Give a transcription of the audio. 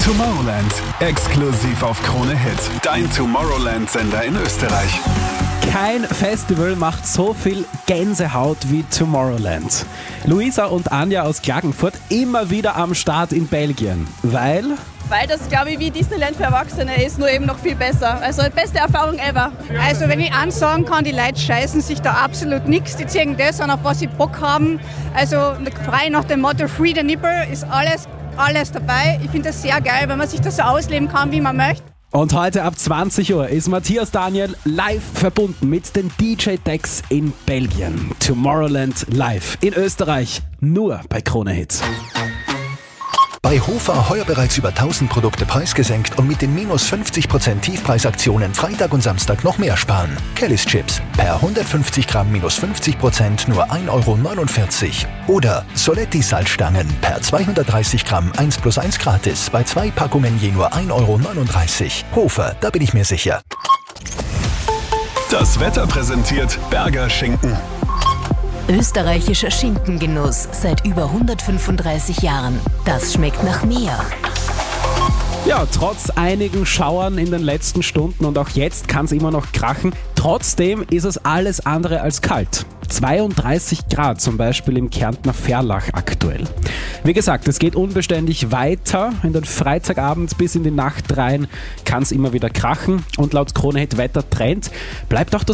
Tomorrowland, exklusiv auf Krone Hit. Dein Tomorrowland-Sender in Österreich. Kein Festival macht so viel Gänsehaut wie Tomorrowland. Luisa und Anja aus Klagenfurt immer wieder am Start in Belgien, weil das, glaube ich, wie Disneyland für Erwachsene ist, nur eben noch viel besser. Also beste Erfahrung ever. Also wenn ich eins sagen kann, die Leute scheißen sich da absolut nichts. Die ziehen das an, auf was sie Bock haben. Also frei nach dem Motto Free the Nipple ist alles dabei. Ich finde das sehr geil, wenn man sich das so ausleben kann, wie man möchte. Und heute ab 20 Uhr ist Matthias Daniel live verbunden mit den DJ-Decks in Belgien. Tomorrowland live in Österreich, nur bei Krone Hit. Bei Hofer heuer bereits über 1000 Produkte preisgesenkt und mit den minus 50% Tiefpreisaktionen Freitag und Samstag noch mehr sparen. Kellys Chips per 150 Gramm minus 50% nur 1,49 €. Oder Soletti Salzstangen per 230 Gramm 1+1 gratis bei 2 Packungen je nur 1,39 €. Hofer, da bin ich mir sicher. Das Wetter präsentiert Berger Schinken. Österreichischer Schinkengenuss seit über 135 Jahren. Das schmeckt nach mehr. Ja, trotz einigen Schauern in den letzten Stunden und auch jetzt kann es immer noch krachen, trotzdem ist es alles andere als kalt. 32 Grad zum Beispiel im Kärntner Ferlach aktuell. Wie gesagt, es geht unbeständig weiter. In den Freitagabend bis in die Nacht rein kann es immer wieder krachen und laut Krone Hit Wettertrend bleibt auch das